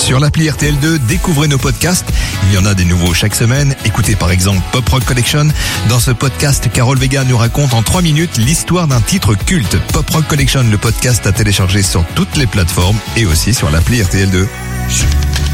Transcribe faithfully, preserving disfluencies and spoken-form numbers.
Sur l'appli R T L deux, découvrez nos podcasts. Il y en a des nouveaux chaque semaine. Écoutez par exemple Pop Rock Collection. Dans ce podcast, Carole Vega nous raconte en trois minutes l'histoire d'un titre culte. Pop Rock Collection, le podcast à télécharger sur toutes les plateformes et aussi sur l'appli R T L deux.